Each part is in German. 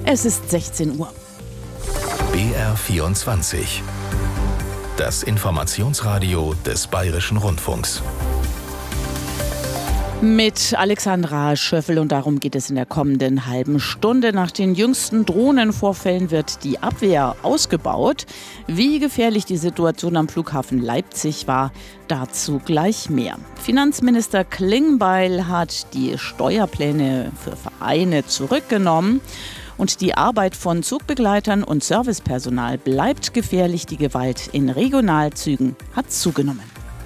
Es ist 16 Uhr. BR24. Das Informationsradio des Bayerischen Rundfunks. Mit Alexandra Schöffel, und darum geht es in der kommenden halben Stunde. Nach den jüngsten Drohnenvorfällen wird die Abwehr ausgebaut. Wie gefährlich die Situation am Flughafen Leipzig war, dazu gleich mehr. Finanzminister Klingbeil hat die Steuerpläne für Vereine zurückgenommen. Und die Arbeit von Zugbegleitern und Servicepersonal bleibt gefährlich. Die Gewalt in Regionalzügen hat zugenommen.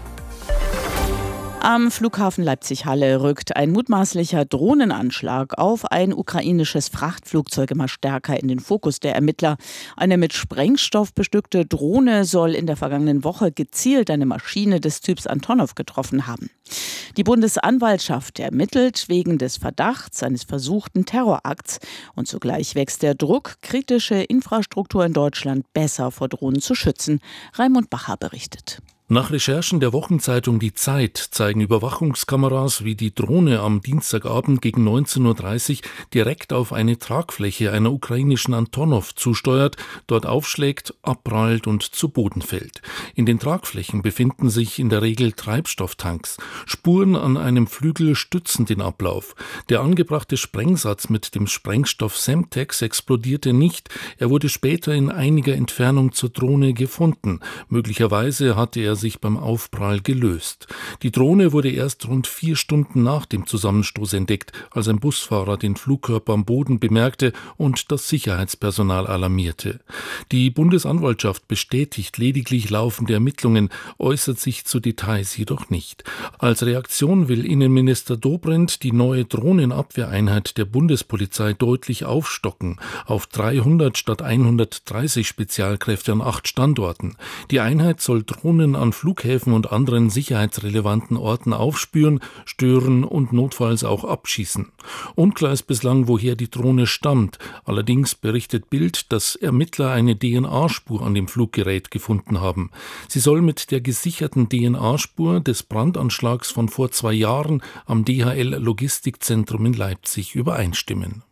Am Flughafen Leipzig-Halle rückt ein mutmaßlicher Drohnenanschlag auf ein ukrainisches Frachtflugzeug immer stärker in den Fokus der Ermittler. Eine mit Sprengstoff bestückte Drohne soll in der vergangenen Woche gezielt eine Maschine des Typs Antonov getroffen haben. Die Bundesanwaltschaft ermittelt wegen des Verdachts eines versuchten Terrorakts. Und zugleich wächst der Druck, kritische Infrastruktur in Deutschland besser vor Drohnen zu schützen. Raimund Bacher berichtet. Nach Recherchen der Wochenzeitung Die Zeit zeigen Überwachungskameras, wie die Drohne am Dienstagabend gegen 19.30 Uhr direkt auf eine Tragfläche einer ukrainischen Antonov zusteuert, dort aufschlägt, abprallt und zu Boden fällt. In den Tragflächen befinden sich in der Regel Treibstofftanks. Spuren an einem Flügel stützen den Ablauf. Der angebrachte Sprengsatz mit dem Sprengstoff Semtex explodierte nicht. Er wurde später in einiger Entfernung zur Drohne gefunden. Möglicherweise hatte er sich beim Aufprall gelöst. Die Drohne wurde erst rund 4 Stunden nach dem Zusammenstoß entdeckt, als ein Busfahrer den Flugkörper am Boden bemerkte und das Sicherheitspersonal alarmierte. Die Bundesanwaltschaft bestätigt lediglich laufende Ermittlungen, äußert sich zu Details jedoch nicht. Als Reaktion will Innenminister Dobrindt die neue Drohnenabwehreinheit der Bundespolizei deutlich aufstocken, auf 300 statt 130 Spezialkräfte an 8 Standorten. Die Einheit soll Drohnen an Flughäfen und anderen sicherheitsrelevanten Orten aufspüren, stören und notfalls auch abschießen. Unklar ist bislang, woher die Drohne stammt. Allerdings berichtet Bild, dass Ermittler eine DNA-Spur an dem Fluggerät gefunden haben. Sie soll mit der gesicherten DNA-Spur des Brandanschlags von vor 2 Jahren am DHL-Logistikzentrum in Leipzig übereinstimmen.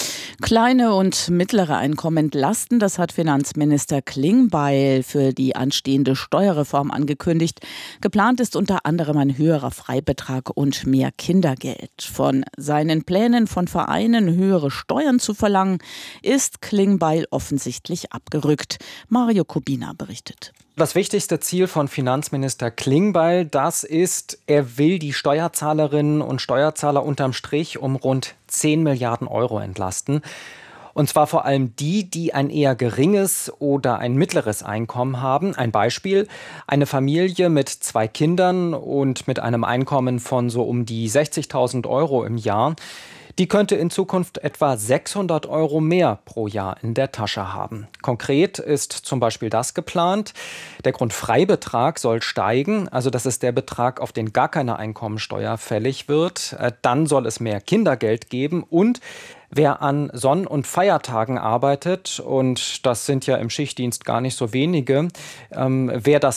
Kleine und mittlere Einkommen entlasten, das hat Finanzminister Klingbeil für die anstehende Steuerreform angekündigt. Geplant ist unter anderem ein höherer Freibetrag und mehr Kindergeld. Von seinen Plänen, von Vereinen höhere Steuern zu verlangen, ist Klingbeil offensichtlich abgerückt. Mario Kubina berichtet. Das wichtigste Ziel von Finanzminister Klingbeil, das ist, er will die Steuerzahlerinnen und Steuerzahler unterm Strich um rund 10 Milliarden Euro entlasten. Und zwar vor allem die, die ein eher geringes oder ein mittleres Einkommen haben. Ein Beispiel: eine Familie mit 2 Kindern und mit einem Einkommen von so um die 60.000 Euro im Jahr. Die könnte in Zukunft etwa 600 Euro mehr pro Jahr in der Tasche haben. Konkret ist zum Beispiel das geplant: Der Grundfreibetrag soll steigen, also das ist der Betrag, auf den gar keine Einkommensteuer fällig wird. Dann soll es mehr Kindergeld geben und wer an Sonn- und Feiertagen arbeitet, und das sind ja im Schichtdienst gar nicht so wenige, wer das